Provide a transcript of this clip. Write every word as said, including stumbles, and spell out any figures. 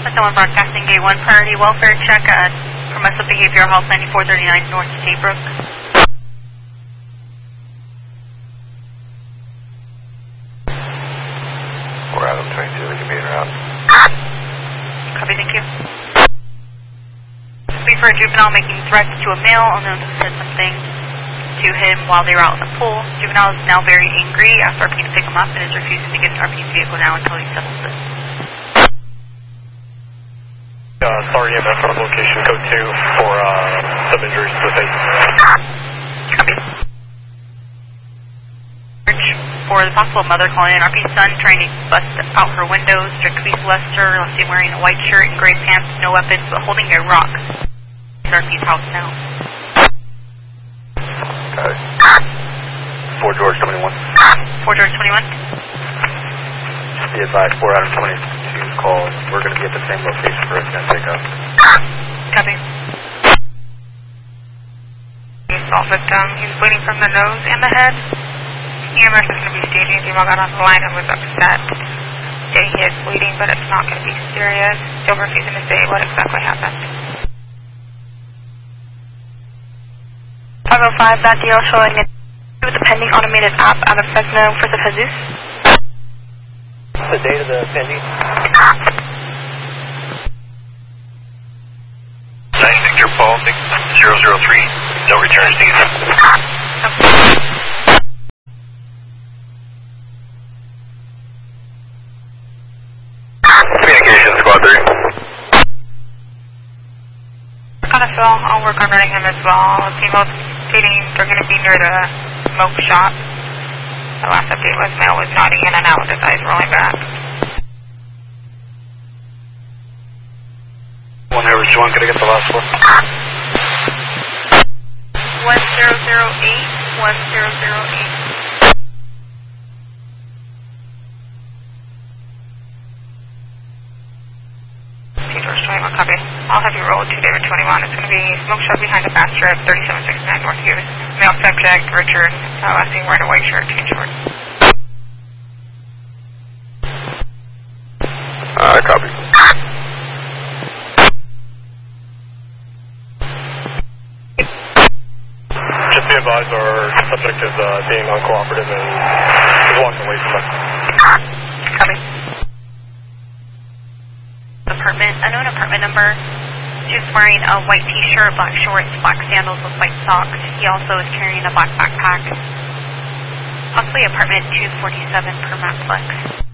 someone broadcasting gate one, priority welfare check at Permissive Behavioral Health ninety-four thirty-nine North Staybrook. Four Adam twenty-two, we can be in route. Copy, thank you. Speak for a juvenile making threats to a male unknown who said something to him while they were out in the pool. Juvenile is now very angry, asked R P to pick him up, and is refusing to get an R P's vehicle now until he settles this. Uh, sorry, E M S on location code two for uh, some injuries to the face. Copy. For the possible mother calling in R P's son, trying to bust out her windows. Jacoby Lester, last seen wearing a white shirt and gray pants, no weapons, but holding a rock. It's R P's house now. Okay. four George twenty-one. four George twenty-one. Be advised, four Adam twenty-two call. We're going to be at the same location for incident pickup. Copy. Assault victim. He's bleeding from the nose and the head. E M S is going to be staging. Female got on the line and was upset. Stating he is bleeding, but it's not going to be serious. Still refusing to say what exactly happened. five oh five, that deal showing it with the pending automated app out of Fresno for the Jesus. The date of the pending? nine Victor Paul, zero zero three, no returns needed. Communication, squad three. Kind of Phil, I'll work on running him as well. Female stating they're going to be near the smoke shop. The last update was male was nodding in and out with his eyes rolling back. One average one, could I get the last one? one zero zero eight, one zero zero eight. George twenty-one, copy. I'll have you roll to David twenty-one. It's going to be smoke shop behind the fast strip, thirty-seven sixty-nine North Hughes. Male subject, Richard, uh, last seen wearing a white shirt, jean shorts. Uh, copy. Just be advised, our subject is uh, being uncooperative and is walking away from us. Copy. Apartment, unknown apartment number. She's wearing a white t-shirt, black shorts, black sandals with white socks. He also is carrying a black backpack. Possibly apartment two forty-seven per Maplex.